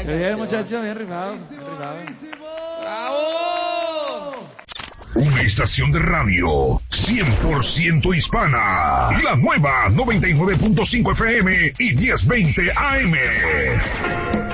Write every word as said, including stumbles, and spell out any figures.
Buena Qué bien, canción. muchachos, bien rifado, bien rifado. ¡Bravo! Una estación de radio cien por ciento hispana. La nueva noventa y nueve punto cinco F M y diez veinte A M.